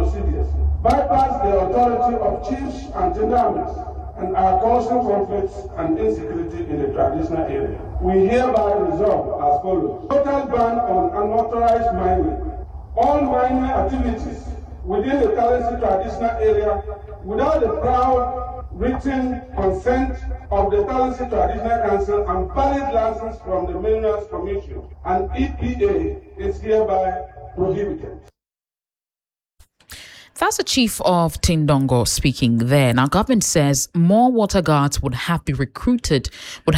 procedures, bypass the authority of chiefs and gendarmes, and are causing conflicts and insecurity in the traditional area. We hereby resolve as follows. Total ban on unauthorized mining. All mining activities within the Talensi traditional area without the prior written consent of the Talensi Traditional Council and valid license from the Minerals Commission and EPA is hereby prohibited. That's the chief of Tindongo speaking there. Now, government says more water guards would have to be recruited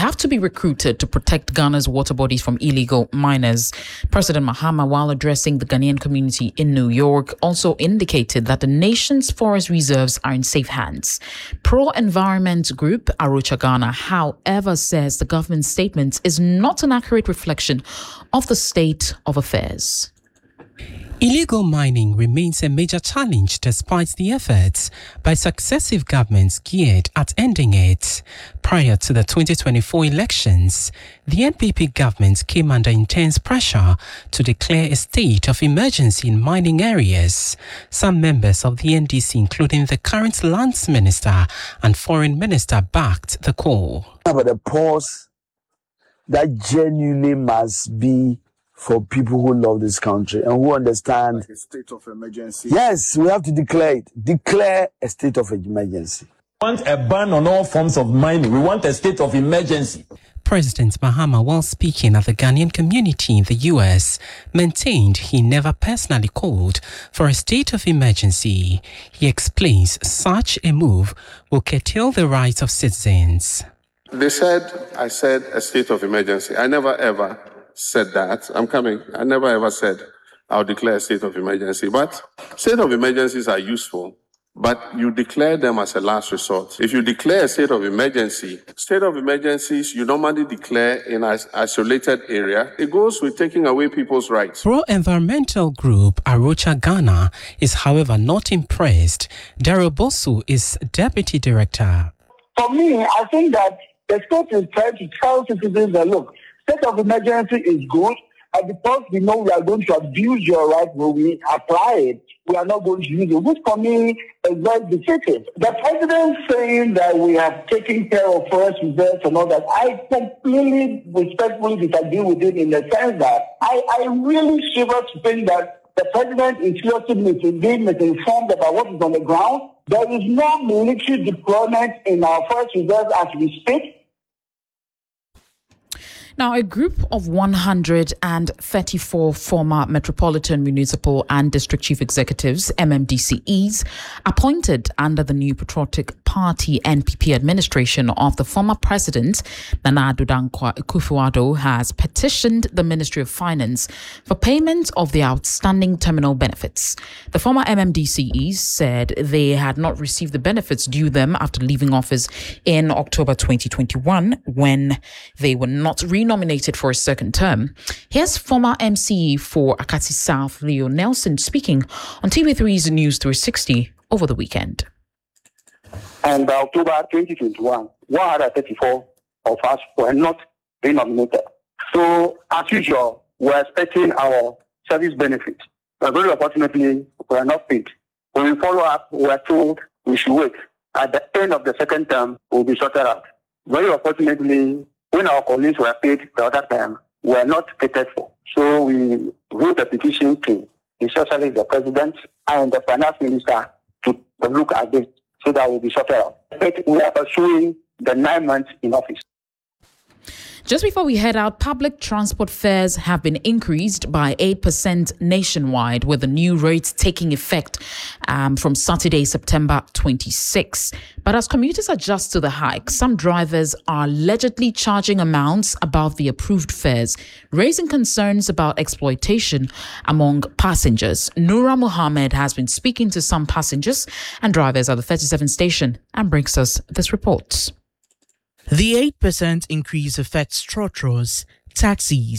to protect Ghana's water bodies from illegal miners. President Mahama, while addressing the Ghanaian community in New York, also indicated that the nation's forest reserves are in safe hands. Pro-environment group Arocha Ghana, however, says the government's statement is not an accurate reflection of the state of affairs. Illegal mining remains a major challenge despite the efforts by successive governments geared at ending it. Prior to the 2024 elections, the NPP government came under intense pressure to declare a state of emergency in mining areas. Some members of the NDC, including the current lands minister and foreign minister, backed the call. But the pause that genuinely must be for people who love this country and who understand like a state of emergency. Yes, we have to declare it. Declare a state of emergency. We want a ban on all forms of mining. We want a state of emergency. President Mahama, while speaking at the Ghanaian community in the US, maintained he never personally called for a state of emergency. He explains such a move will curtail the rights of citizens. They said, I said a state of emergency. I never ever said that. I'm coming. I never ever said I'll declare a state of emergency. But state of emergencies are useful, but you declare them as a last resort. If you declare a state of emergencies, you normally declare in an isolated area. It goes with taking away people's rights. Pro-environmental group Arocha Ghana is, however, not impressed. Daryl Bosu is deputy director. For me, I think that the state is trying to tell citizens that, look, state of emergency is good, and because we know we are going to abuse your right when we apply it, we are not going to use it, which for me is very defeating. The president saying that we have taken care of forest reserves and all that, I completely respectfully disagree with it in the sense that I really shiver to think that the president is seriously being misinformed about what is on the ground. There is no military deployment in our forest reserves as we speak. Now, a group of 134 former Metropolitan, Municipal and District Chief Executives, MMDCEs, appointed under the New Patriotic Party NPP administration of the former President, Nana Addo Dankwa Akufo-Addo, has petitioned the Ministry of Finance for payment of the outstanding terminal benefits. The former MMDCEs said they had not received the benefits due them after leaving office in October 2021 when they were not nominated for a second term. Here's former MCE for Akati South, Leo Nelson, speaking on TV3's News 360 over the weekend. And by October 2021, 134 of us were not renominated. So, as usual, we're expecting our service benefits. But very unfortunately, we are not paid. When we follow up, we are told we should wait. At the end of the second term, we'll be sorted out. Very unfortunately, when our colleagues were paid the other time, we were not catered for. So we wrote a petition to essentially the president and the finance minister to look at this so that we'll be sorted out. But we are pursuing the 9 months in office. Just before we head out, public transport fares have been increased by 8% nationwide, with the new rates taking effect from Saturday, September 26. But as commuters adjust to the hike, some drivers are allegedly charging amounts above the approved fares, raising concerns about exploitation among passengers. Noura Mohammed has been speaking to some passengers and drivers at the 37 station and brings us this report. The 8% increase affects trotros, taxis,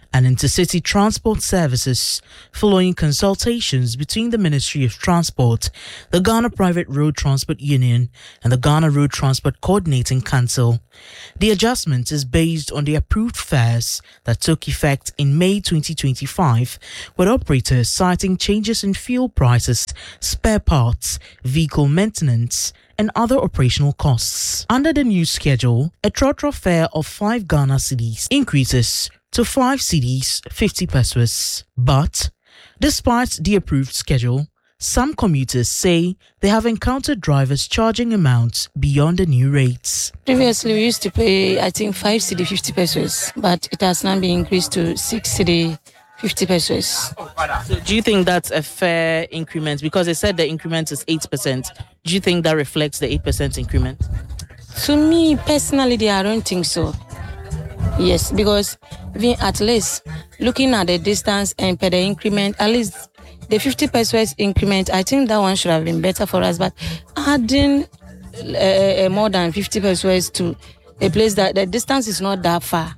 and intercity transport services following consultations between the Ministry of Transport, the Ghana Private Road Transport Union, and the Ghana Road Transport Coordinating Council. The adjustment is based on the approved fares that took effect in May 2025, with operators citing changes in fuel prices, spare parts, vehicle maintenance, and other operational costs. Under the new schedule, a trotro fare of 5 Ghana cedis increases to 5 cedis 50 pesos. But, despite the approved schedule, some commuters say they have encountered drivers charging amounts beyond the new rates. Previously, we used to pay, I think, 5 cedi 50 pesos, but it has now been increased to 6 cedi 50 pesos. So do you think that's a fair increment? Because they said the increment is 8%. Do you think that reflects the 8% increment? To me, personally, I don't think so. Yes, because we at least looking at the distance and per the increment, at least the 50 pesos increment, I think that one should have been better for us. But adding more than 50 pesos to a place that the distance is not that far.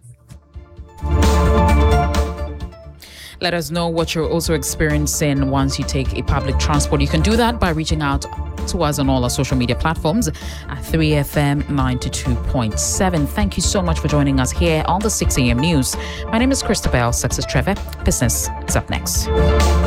Let us know what you're also experiencing once you take a public transport. You can do that by reaching out to us on all our social media platforms at 3FM 92.7. Thank you so much for joining us here on the 6 a.m. news. My name is Christabel Success Trevor. Business is up next.